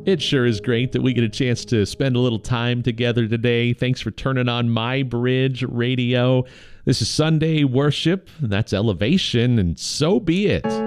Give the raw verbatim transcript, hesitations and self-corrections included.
It sure is great that we get a chance to spend a little time together today. Thanks for turning on My Bridge Radio. This is Sunday Worship, and that's Elevation, and so be it.